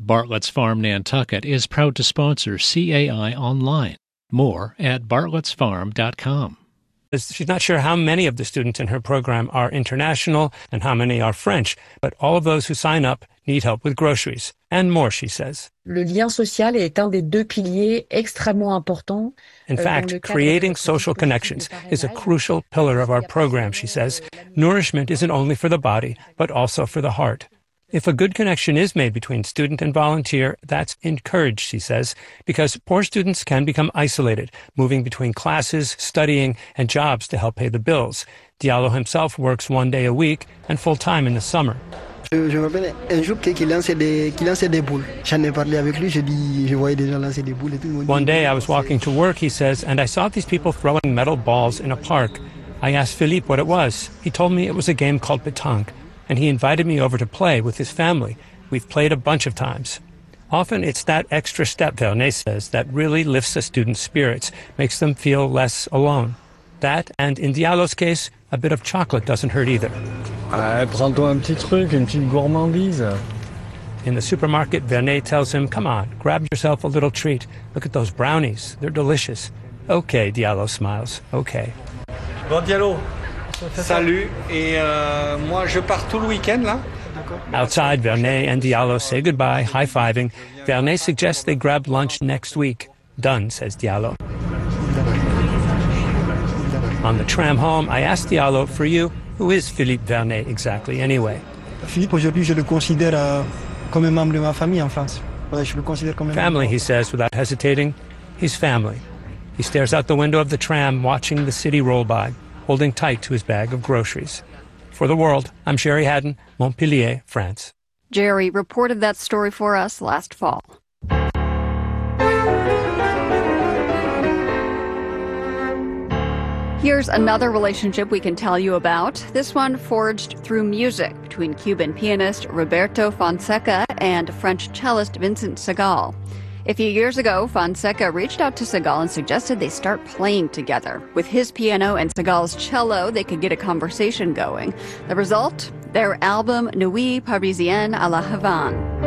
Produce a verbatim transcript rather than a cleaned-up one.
Bartlett's Farm Nantucket is proud to sponsor C A I Online. More at bartletts farm dot com. She's not sure how many of the students in her program are international and how many are French, but all of those who sign up need help with groceries. And more, she says. Le lien social est un des deux piliers extrêmement importants. In fact, creating social connections is a crucial pillar of our program, she says. Nourishment isn't only for the body, but also for the heart. If a good connection is made between student and volunteer, that's encouraged, she says, because poor students can become isolated, moving between classes, studying, and jobs to help pay the bills. Diallo himself works one day a week and full-time in the summer. Je me rappelle un jour qu'il lançait des, qu'il lançait des boules. J'en ai parlé avec lui, je dis, je voyais des gens lancer des boules et tout. One day I was walking to work, he says, and I saw these people throwing metal balls in a park. I asked Philippe what it was. He told me it was a game called pétanque, and he invited me over to play with his family. We've played a bunch of times. Often it's that extra step, Vernet says, that really lifts a student's spirits, makes them feel less alone. That, and in Diallo's case, a bit of chocolate doesn't hurt either. Ah, prends-toi un petit truc, une petite gourmandise. In the supermarket, Vernet tells him, come on, grab yourself a little treat. Look at those brownies. They're delicious. Okay, Diallo smiles. Okay. Bon, Diallo. Salut. Et euh, moi, je pars tout le week-end, là. Outside, Vernet and Diallo say goodbye, high-fiving. Vernet suggests they grab lunch next week. Done, says Diallo. On the tram home, I asked Diallo, for you, who is Philippe Vernet exactly, anyway? Philippe, aujourd'hui, je le considère euh, comme un membre de ma famille en France. Ouais, je le considère comme un Family, he says without hesitating. He's family. He stares out the window of the tram, watching the city roll by, holding tight to his bag of groceries. For The World, I'm Sherry Haddon, Montpellier, France. Jerry reported that story for us last fall. Here's another relationship we can tell you about, this one forged through music between Cuban pianist Roberto Fonseca and French cellist Vincent Segal. A few years ago, Fonseca reached out to Segal and suggested they start playing together. With his piano and Segal's cello, they could get a conversation going. The result? Their album Nuit Parisienne à la Havane.